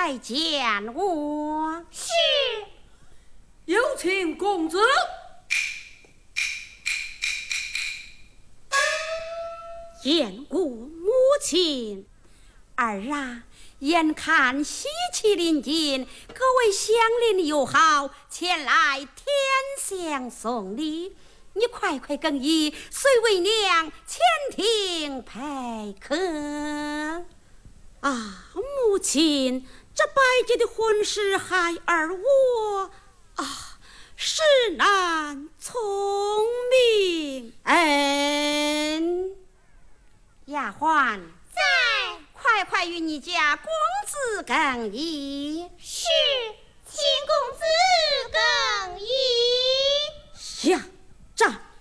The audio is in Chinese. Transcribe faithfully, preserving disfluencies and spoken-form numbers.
来见我。 是。 有请公子。 见过母亲。儿啊，眼看喜气临近，各位乡邻友好前来天香送礼，你快快更衣，随为娘前庭陪客。啊，母亲，这拜节的婚事孩儿我啊是难从命。嗯，丫鬟在， 快快与你家公子更衣。 是，请公子更衣。 下站。